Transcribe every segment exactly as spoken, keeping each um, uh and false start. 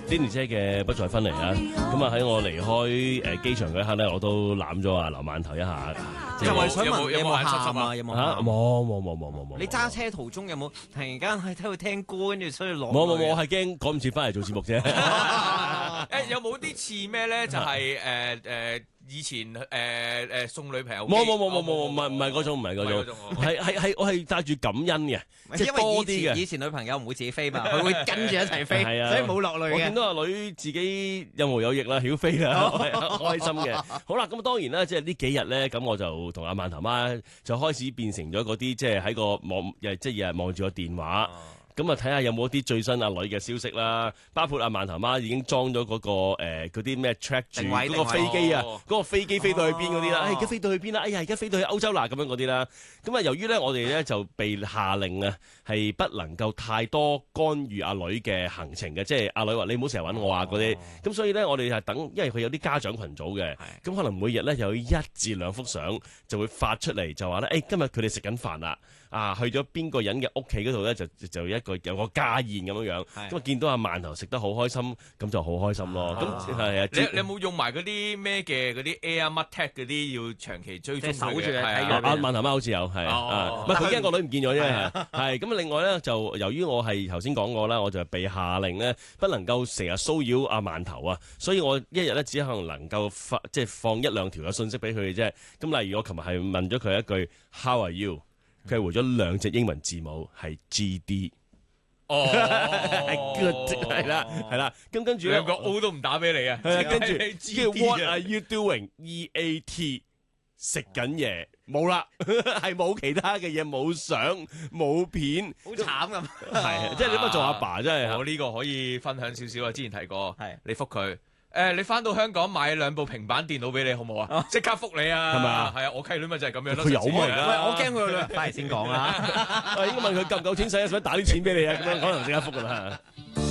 Denny 姐嘅不再分離啦。咁啊喺我離開誒機場嗰一刻咧，我都攬咗阿劉饅頭一下。 就係想問有冇有冇眼濕濕啊喊啊？有冇嚇喊？ 冇冇冇冇冇冇。 你揸車途中有冇突然間喺度聽歌，跟住所以落？ 冇冇冇，我係驚趕唔切翻嚟做節目啫。 誒有冇啲似咩咧？就係誒誒以前誒誒送女朋友機。 冇冇冇冇冇，唔係唔係嗰種，唔係嗰種，係係係我係帶住感恩嘅，即係多啲嘅。 以前女朋友唔會自己飛嘛，佢會跟住一齊飛， 係啊， 所以冇落淚嘅。 我見到阿女自己有毛有翼啦，曉飛啦，開心嘅。好啦，咁當然啦，即係呢幾日咧，咁我就同阿饅頭媽就開始變成咗嗰啲，即係喺個網，即係日日望住個電話。咁啊，睇下有冇啲最新阿女嘅消息啦，包括阿饅頭媽已經裝咗嗰個誒嗰啲咩 track 住嗰個飛機啊，嗰個飛機飛到去邊嗰啲啦，誒而家飛到去邊啦？哎呀，而家飛到去歐洲啦咁樣嗰啲啦。咁啊，由於咧我哋咧就被下令啊，係不能夠太多干預阿女嘅行程嘅，即係阿女話你唔好成日揾我啊嗰啲。咁所以咧我哋係等，因為佢有啲家長群組嘅，咁可能每日咧有一至兩幅相就會發出嚟，就話咧誒今日佢哋食緊飯啦。啊，去咗邊個人嘅屋企嗰度咧，就就一個有個家宴咁樣樣，咁啊見到阿饅頭食得好開心，咁就好開心咯。咁係啊， 你你有冇用埋嗰啲咩嘅嗰啲 Air 乜 Tag 嗰啲要長期追蹤守住嘅？ 睇阿饅頭媽好似有係啊，唔係佢驚個女唔見咗啫，係咁啊。另外咧就由於我係頭先講過啦，我就被下令咧不能夠成日騷擾阿饅頭啊，所以我一日咧只可能能夠發即係放一兩條嘅信息俾佢嘅啫。咁例如我琴日係問咗佢一句 How are you？佢係回咗兩隻英文字母係 G D， 哦， 係 good 係啦係啦，咁跟住兩個 O 都唔打俾你啊， 係啊，跟住跟住 What are you doing？ E A T 食緊嘢冇啦，係冇其他嘅嘢，冇相冇片， 好慘咁。 係即係你乜做阿爸真係。 我呢個可以分享少少啊，之前提過， 係你覆佢。誒，你翻到香港買兩部平板電腦俾你好冇啊？即刻覆你啊！ 係咪啊？ 係啊，我契女咪就係咁樣咯。 佢有咩喂，我驚佢個女翻嚟先講啦。 我應該問佢夠唔夠錢使啊？想打啲錢俾你啊？咁樣可能即刻覆噶啦。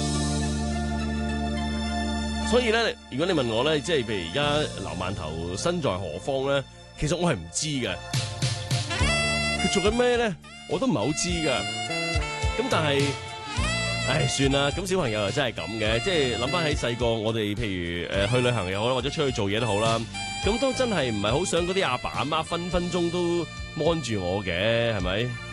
所以咧，如果你問我咧，即係譬如而家劉饅頭身在何方咧，其實我係唔知嘅。佢做緊咩咧，我都唔係好知噶。咁但係。唉，算啦，咁小朋友又真係咁嘅，即係諗翻起細個，我哋譬如誒、呃、去旅行又好啦，或者出去做嘢都好啦，咁都真係唔係好想嗰啲阿爸阿媽分分鐘都 mon 住我嘅，係咪？